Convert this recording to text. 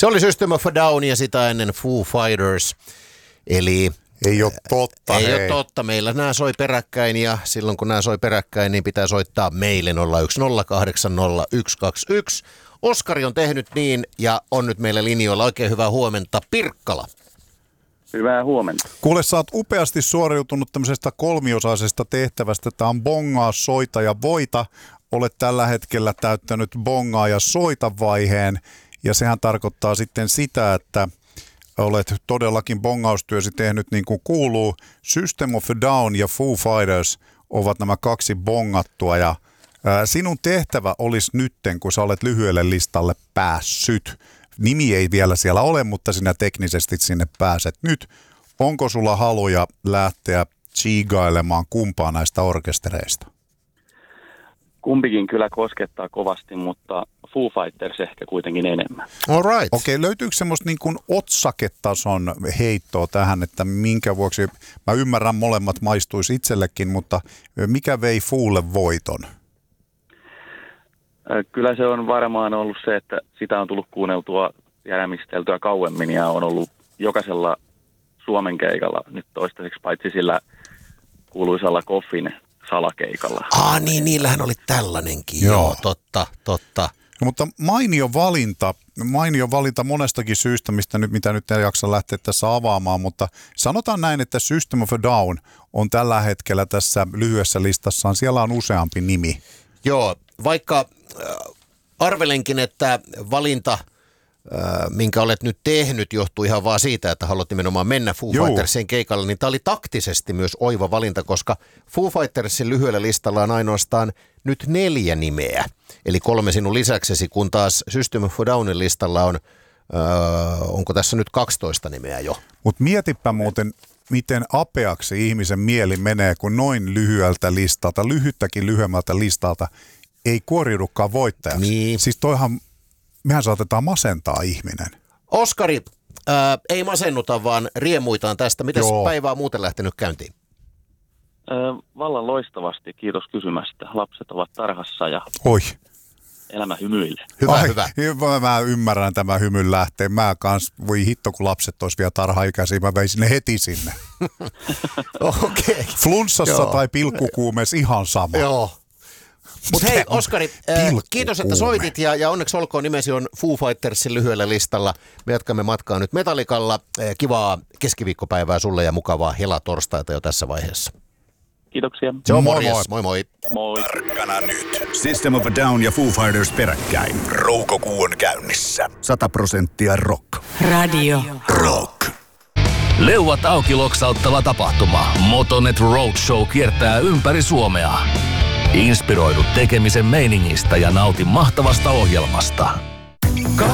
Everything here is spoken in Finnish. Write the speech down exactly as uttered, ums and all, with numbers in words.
Se oli System of a Down ja sitä ennen Foo Fighters. Eli ei ole totta. Ei hei. ole totta. Meillä nämä soi peräkkäin ja silloin kun nämä soi peräkkäin, niin pitää soittaa meille nolla yksi nolla kahdeksan nolla yksi kaksi yksi. Oskari on tehnyt niin ja on nyt meillä linjoilla. Oikein hyvää huomenta. Pirkkala. Hyvää huomenta. Kuule, sä oot upeasti suoriutunut tämmöisestä kolmiosaisesta tehtävästä. Tämä on bongaa, soita ja voita. Olet tällä hetkellä täyttänyt bongaa ja soita vaiheen. Ja sehän tarkoittaa sitten sitä, että olet todellakin bongaustyösi tehnyt niin kuin kuuluu. System of a Down ja Foo Fighters ovat nämä kaksi bongattua. Ja ää, sinun tehtävä olisi nytten, kun sä olet lyhyelle listalle päässyt. Nimi ei vielä siellä ole, mutta sinä teknisesti sinne pääset nyt. Onko sulla haluja lähteä chiigailemaan kumpaa näistä orkestereista? Kumpikin kyllä koskettaa kovasti, mutta Foo Fighters ehkä kuitenkin enemmän. All right. Okei, okay, löytyykö semmoista niin kuin otsaketason heittoa tähän, että minkä vuoksi, mä ymmärrän molemmat maistuisi itsellekin, mutta mikä vei Foolle voiton? Kyllä se on varmaan ollut se, että sitä on tullut kuunneltua ja rämisteltyä kauemmin ja on ollut jokaisella Suomen keikalla nyt toistaiseksi, paitsi sillä kuuluisalla Koffin salakeikalla. Ah niin, niillähän oli tällainenkin. Joo, Joo totta, totta. No, mutta mainio valinta, mainio valinta monestakin syystä, mistä nyt, mitä nyt ei jaksa lähteä tässä avaamaan, mutta sanotaan näin, että System of a Down on tällä hetkellä tässä lyhyessä listassaan, siellä on useampi nimi. Joo, vaikka äh, arvelenkin, että valinta, äh, minkä olet nyt tehnyt, johtuu ihan vaan siitä, että haluat nimenomaan mennä Foo Joo. Fightersin keikalle, niin tämä oli taktisesti myös oiva valinta, koska Foo Fightersin lyhyellä listalla on ainoastaan nyt neljä nimeä, eli kolme sinun lisäksesi, kun taas System of a Downin listalla on, äh, onko tässä nyt kaksitoista nimeä jo. Mutta mietipä muuten, miten apeaksi ihmisen mieli menee, kun noin lyhyeltä listalta, lyhyttäkin lyhyemmältä listalta ei kuoriudukaan voittajaksi. Niin. Siis toihan, mehän saatetaan masentaa ihminen. Oskari, ää, ei masennuta, vaan riemuitaan tästä. Miten Joo. päivä on muuten lähtenyt käyntiin? Ö, vallan loistavasti, kiitos kysymästä. Lapset ovat tarhassa ja Oi. elämä hymyilee. Hyvä, Ai, hyvä. hyvä. Mä ymmärrän tämän hymyn lähteen. Mä kans, voi hitto, kun lapset olisi vielä tarhaikäisiä, mä veisin ne heti sinne. Okei. Okay. Flunssassa Joo. tai pilkkukuumeessa ihan sama. Joo. Mutta hei, Oskari, ää, Pilkku kiitos, että kuume. soitit ja, ja onneksi olkoon nimesi on Foo Fightersin lyhyellä listalla. Me jatkamme matkaa nyt Metallicalla. Ää, kivaa keskiviikkopäivää sulle ja mukavaa helatorstaita jo tässä vaiheessa. Kiitoksia. Se on Moi morjes. moi. Moi moi. Moi. Tarkkana nyt. System of a Down ja Foo Fighters peräkkäin. Roukokuu on käynnissä. Sata prosenttia rock. Radio Rock. Leuat auki loksauttava tapahtuma. Motonet Roadshow kiertää ympäri Suomea. Inspiroidu tekemisen meiningistä ja nauti mahtavasta ohjelmasta.